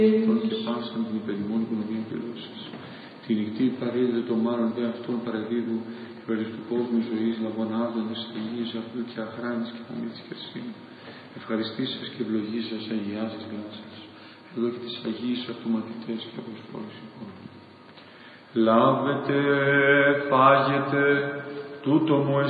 και πάσαν την υπερημών οικονομία πληρώσεις. Τη νυχτή παρήδε το μάλλον δε αυτόν παραδίδου υπέρ του κόσμου ζωής λαβωνάδοντας υγιής αυτού και αχράνης και αμύτης κερσίνου. Ευχαριστήσας και ευλογήσας αγιάζας γλάσσας. Εδώ και τις αγίης αυτοματητές και αποστόλους εικόνων. Λάβετε, φάγετε, τούτο μου